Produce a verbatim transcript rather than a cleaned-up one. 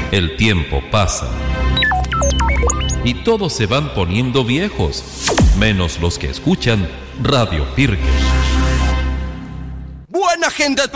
El tiempo pasa y todos se van poniendo viejos, menos los que escuchan Radio Pirque. Buena gente.